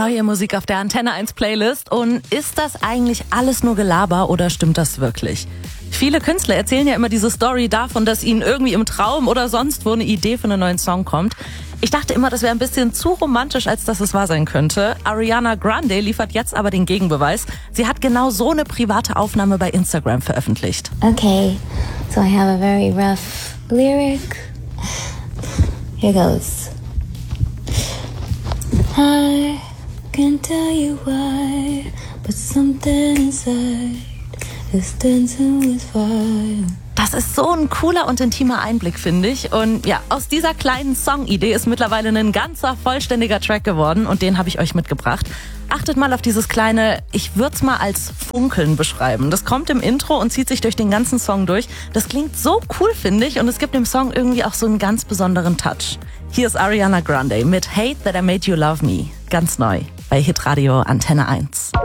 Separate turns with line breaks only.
Neue Musik auf der Antenne 1 Playlist. Und ist das eigentlich alles nur Gelaber oder stimmt das wirklich? Viele Künstler erzählen ja immer diese Story davon, dass ihnen irgendwie im Traum oder sonst wo eine Idee für einen neuen Song kommt. Ich dachte immer, das wäre ein bisschen zu romantisch, als dass es wahr sein könnte. Ariana Grande liefert jetzt aber den Gegenbeweis. Sie hat genau so eine private Aufnahme bei Instagram veröffentlicht.
Okay, so I have a very rough lyric. Here goes. I can't tell you why, but something inside is dancing with fire.
Das ist so ein cooler und intimer Einblick, finde ich. Und ja, aus dieser kleinen Songidee ist mittlerweile ein ganzer, vollständiger Track geworden. Und den habe ich euch mitgebracht. Achtet mal auf dieses kleine, ich würde es mal als Funkeln beschreiben. Das kommt im Intro und zieht sich durch den ganzen Song durch. Das klingt so cool, finde ich. Und es gibt dem Song irgendwie auch so einen ganz besonderen Touch. Hier ist Ariana Grande mit Hate That I Made You Love Me. Ganz neu bei Hitradio Antenne 1.